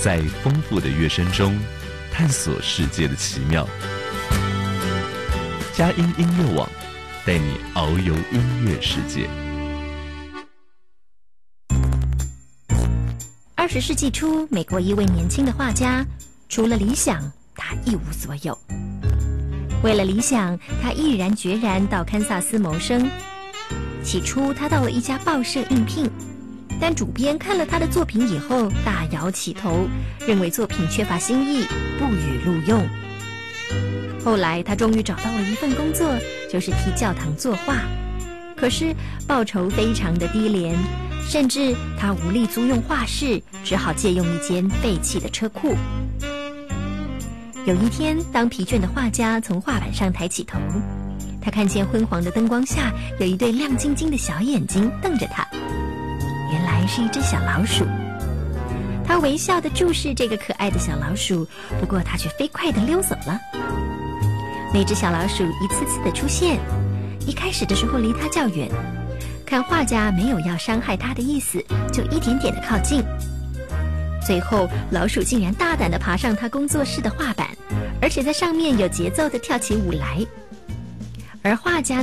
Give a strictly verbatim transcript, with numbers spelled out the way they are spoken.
在丰富的乐声中探索世界的奇妙。佳音音乐网带你遨游音乐世界。 二十世纪初，美国一位年轻的画家，除了理想，他一无所有。为了理想，他毅然决然到堪萨斯谋生。起初，他到了一家报社应聘，但主编看了他的作品以后，大摇起头，认为作品缺乏新意，不予录用。后来，他终于找到了一份工作，就是替教堂作画。可是报酬非常的低廉，甚至他无力租用画室，只好借用一间废弃的车库。有一天，当疲倦的画家从画板上抬起头，他看见昏黄的灯光下有一对亮晶晶的小眼睛瞪着他，原来是一只小老鼠。他微笑地注视这个可爱的小老鼠，不过他却飞快地溜走了。那只小老鼠一次次地出现，一开始的时候离他较远，看画家没有要伤害他的意思，就一点点地靠近。最后，老鼠竟然大胆地爬上他工作室的画板，而且在上面有节奏地跳起舞来。而画家